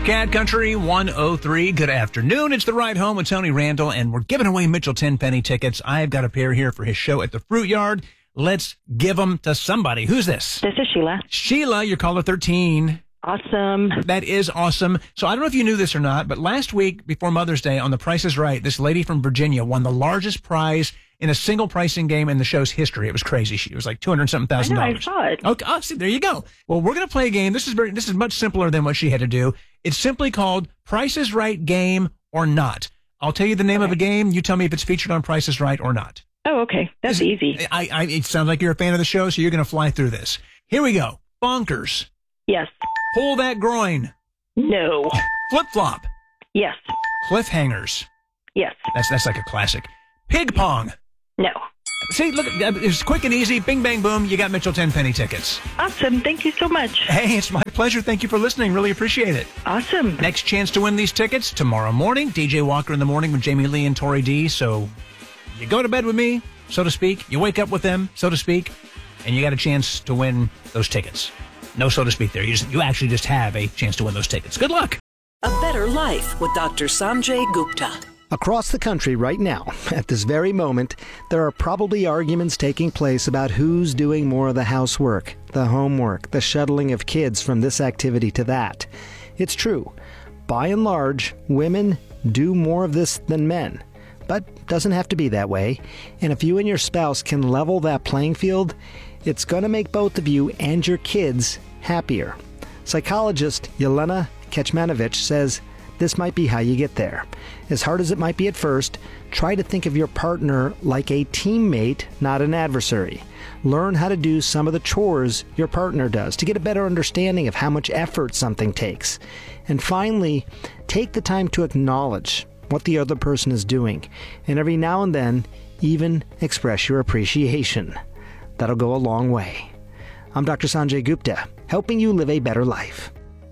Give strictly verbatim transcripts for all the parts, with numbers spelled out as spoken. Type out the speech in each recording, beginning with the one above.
Cat Country one oh three. Good afternoon. It's The Ride Home with Tony Randall, and we're giving away Mitchell ten-penny tickets. I've got a pair here for his show at the Fruit Yard. Let's give them to somebody. Who's this? This is Sheila. Sheila, you're caller thirteen. Awesome. That is awesome. So I don't know if you knew this or not, but last week before Mother's Day on The Price is Right, this lady from Virginia won the largest prize in a single pricing game in the show's history. It was crazy. She it was like two hundred something thousand I know, dollars. I saw it. Okay, oh, see, there you go. Well, we're going to play a game. This is very, this is much simpler than what she had to do. It's simply called Price is Right Game or Not. I'll tell you the name Okay. of a game. You tell me if it's featured on Price is Right or not. Oh, okay. That's Is- easy. I, I, it sounds like you're a fan of the show, so you're going to fly through this. Here we go. Bonkers. Yes. Pull that groin. No. Flip-flop. Yes. Cliffhangers. Yes. That's that's like a classic. Pig pong. No. See, look, it's quick and easy. Bing, bang, boom. You got Mitchell ten-penny tickets. Awesome. Thank you so much. Hey, it's my pleasure. Thank you for listening. Really appreciate it. Awesome. Next chance to win these tickets tomorrow morning. D J Walker in the morning with Jamie Lee and Tori D. So you go to bed with me, so to speak. You wake up with them, so to speak, and you got a chance to win those tickets. No so to speak there. You, just, you actually just have a chance to win those tickets. Good luck. A Better Life with Doctor Sanjay Gupta. Across the country right now, at this very moment, there are probably arguments taking place about who's doing more of the housework, the homework, the shuttling of kids from this activity to that. It's true. By and large, women do more of this than men. But doesn't have to be that way. And if you and your spouse can level that playing field, it's going to make both of you and your kids happier. Psychologist Yelena Kecmanovic says this might be how you get there. As hard as it might be at first, try to think of your partner like a teammate, not an adversary. Learn how to do some of the chores your partner does to get a better understanding of how much effort something takes. And finally, take the time to acknowledge what the other person is doing, and every now and then, even express your appreciation. That'll go a long way. I'm Doctor Sanjay Gupta, helping you live a better life.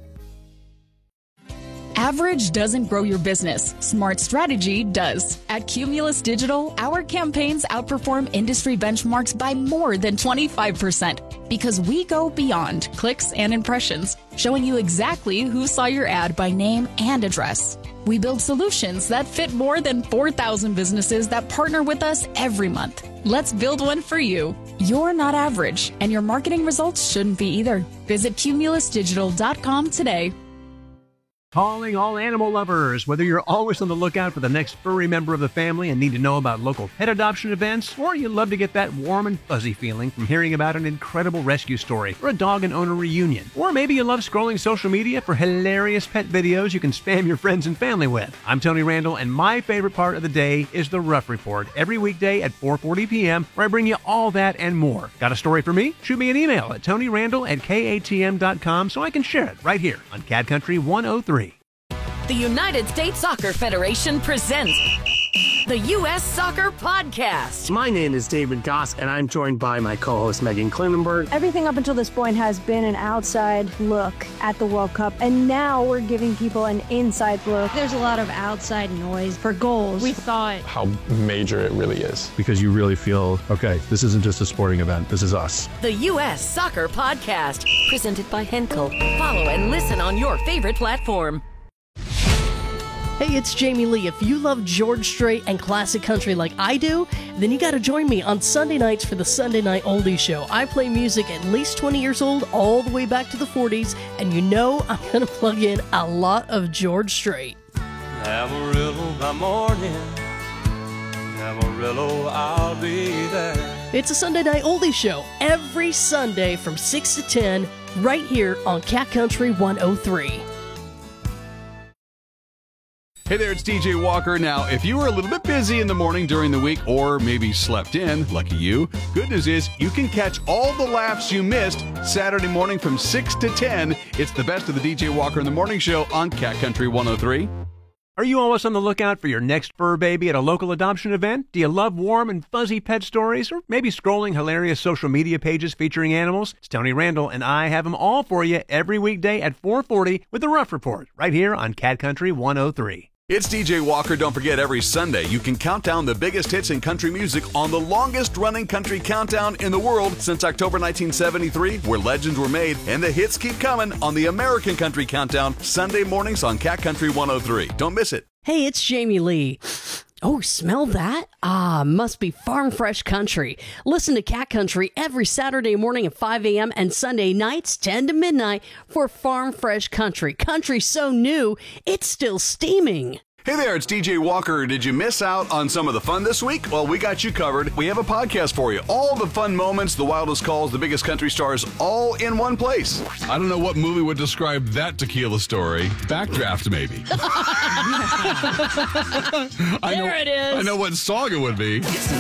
Average doesn't grow your business. Smart strategy does. At Cumulus Digital, our campaigns outperform industry benchmarks by more than twenty-five percent because we go beyond clicks and impressions, showing you exactly who saw your ad by name and address. We build solutions that fit more than four thousand businesses that partner with us every month. Let's build one for you. You're not average, and your marketing results shouldn't be either. Visit cumulus digital dot com today. Calling all animal lovers. Whether you're always on the lookout for the next furry member of the family and need to know about local pet adoption events, or you love to get that warm and fuzzy feeling from hearing about an incredible rescue story or a dog and owner reunion, or maybe you love scrolling social media for hilarious pet videos you can spam your friends and family with. I'm Tony Randall, and my favorite part of the day is the Rough Report, every weekday at four forty p.m., where I bring you all that and more. Got a story for me? Shoot me an email at tonyrandall at k a t m dot com so I can share it right here on Cat Country one oh three. The United States Soccer Federation presents the U S Soccer Podcast. My name is David Goss, and I'm joined by my co-host Megan Klinenberg. Everything up until this point has been an outside look at the World Cup, and now we're giving people an inside look. There's a lot of outside noise for goals. We thought how major it really is. Because you really feel, okay, this isn't just a sporting event, this is us. The U S Soccer Podcast, presented by Henkel. Follow and listen on your favorite platform. Hey, it's Jamie Lee. If you love George Strait and classic country like I do, then you got to join me on Sunday nights for the Sunday Night Oldies Show. I play music at least twenty years old, all the way back to the forties, and you know I'm going to plug in a lot of George Strait. Amarillo by morning, Amarillo, I'll be there. It's a Sunday Night Oldies Show every Sunday from six to ten, right here on Cat Country one oh three. Hey there, it's D J Walker. Now, if you were a little bit busy in the morning during the week, or maybe slept in, lucky you, good news is you can catch all the laughs you missed Saturday morning from six to ten. It's the best of the D J Walker in the Morning Show on Cat Country one oh three. Are you always on the lookout for your next fur baby at a local adoption event? Do you love warm and fuzzy pet stories? Or maybe scrolling hilarious social media pages featuring animals? It's Tony Randall, and I have them all for you every weekday at four forty with the Rough Report, right here on Cat Country one oh three. It's D J Walker. Don't forget, every Sunday you can count down the biggest hits in country music on the longest-running country countdown in the world since October nineteen seventy-three, where legends were made, and the hits keep coming on the American Country Countdown, Sunday mornings on Cat Country one oh three. Don't miss it. Hey, it's Jamie Lee. Oh, smell that? Ah, must be Farm Fresh Country. Listen to Cat Country every Saturday morning at five a.m. and Sunday nights ten to midnight for Farm Fresh Country. Country so new, it's still steaming. Hey there, it's D J Walker. Did you miss out on some of the fun this week? Well, we got you covered. We have a podcast for you. All the fun moments, the wildest calls, the biggest country stars, all in one place. I don't know what movie would describe that tequila story. Backdraft, maybe. I there know, it is. I know what song it would be.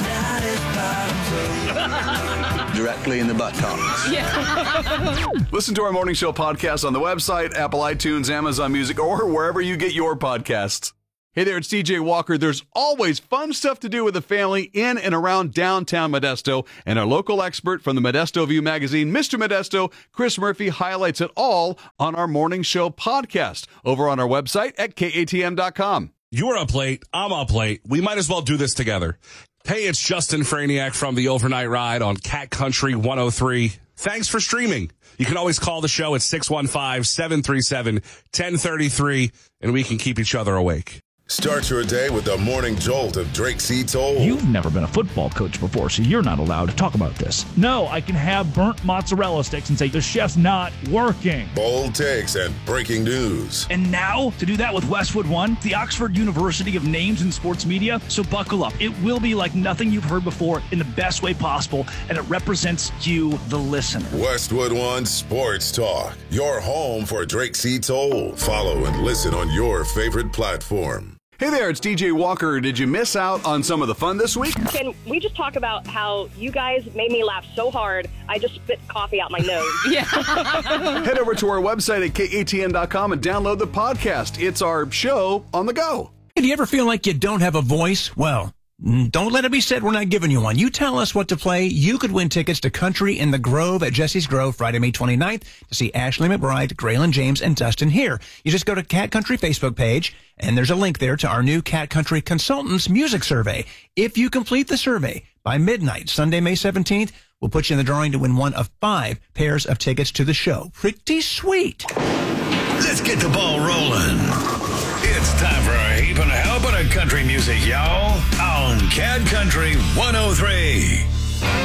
Directly in the buttocks. Yeah. Listen to our morning show podcast on the website, Apple iTunes, Amazon Music, or wherever you get your podcasts. Hey there, it's D J Walker. There's always fun stuff to do with the family in and around downtown Modesto, and our local expert from the Modesto View magazine, Mister Modesto, Chris Murphy, highlights it all on our morning show podcast over on our website at K A T M dot com. You're up late. I'm up late. We might as well do this together. Hey, it's Justin Franiak from the Overnight Ride on Cat Country one oh three. Thanks for streaming. You can always call the show at six one five, seven three seven, one oh three three, and we can keep each other awake. Start your day with the morning jolt of Drake C. Toll. You've never been a football coach before, so you're not allowed to talk about this. No, I can have burnt mozzarella sticks and say, the chef's not working. Bold takes and breaking news. And now, to do that with Westwood One, the Oxford University of Names in Sports Media. So buckle up. It will be like nothing you've heard before in the best way possible, and it represents you, the listener. Westwood One Sports Talk, your home for Drake C. Toll. Follow and listen on your favorite platform. Hey there, it's D J Walker. Did you miss out on some of the fun this week? Can we just talk about how you guys made me laugh so hard, I just spit coffee out my nose? Yeah. Head over to our website at K A T M dot com and download the podcast. It's our show on the go. Do you ever feel like you don't have a voice? Well, don't let it be said we're not giving you one. You tell us what to play. You could win tickets to Country in the Grove at Jesse's Grove Friday, May twenty-ninth to see Ashley McBride, Graylin James, and Dustin here. You just go to Cat Country Facebook page, and there's a link there to our new Cat Country Consultants Music Survey. If you complete the survey by midnight, Sunday, May seventeenth, we'll put you in the drawing to win one of five pairs of tickets to the show. Pretty sweet. Let's get the ball rolling. It's time for a heap and a helping of country music, y'all, on Cat Country one oh three.